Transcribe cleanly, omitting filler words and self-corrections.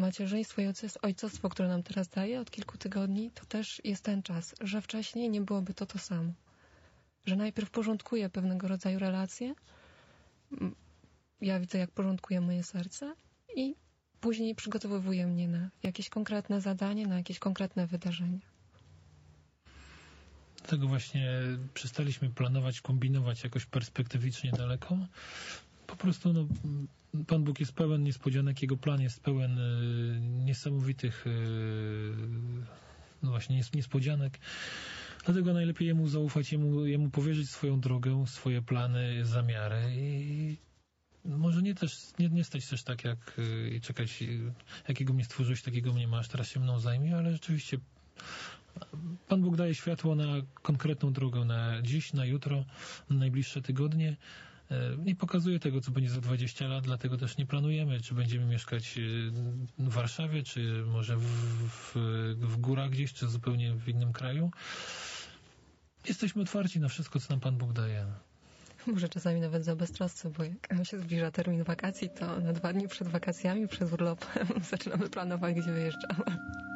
macierzyństwo i ojcostwo, które nam teraz daje od kilku tygodni, to też jest ten czas, że wcześniej nie byłoby to samo. Że najpierw porządkuję pewnego rodzaju relacje, ja widzę, jak porządkuje moje serce i później przygotowuje mnie na jakieś konkretne zadanie, na jakieś konkretne wydarzenie. Dlatego właśnie przestaliśmy planować, kombinować jakoś perspektywicznie daleko. Po prostu Pan Bóg jest pełen niespodzianek, Jego plan jest pełen niesamowitych właśnie niespodzianek. Dlatego najlepiej Jemu zaufać, Jemu powierzyć swoją drogę, swoje plany, zamiary i może nie stać też tak, jak i czekać, jakiego mnie stworzyłeś, takiego mnie masz, teraz się mną zajmie, ale rzeczywiście Pan Bóg daje światło na konkretną drogę, na dziś, na jutro, na najbliższe tygodnie. Nie pokazuje tego, co będzie za 20 lat, dlatego też nie planujemy, czy będziemy mieszkać w Warszawie, czy może w górach gdzieś, czy zupełnie w innym kraju. Jesteśmy otwarci na wszystko, co nam Pan Bóg daje. Może czasami nawet za beztrosce, bo jak się zbliża termin wakacji, to na 2 dni przed wakacjami, przed urlopem zaczynamy planować, gdzie wyjeżdżamy.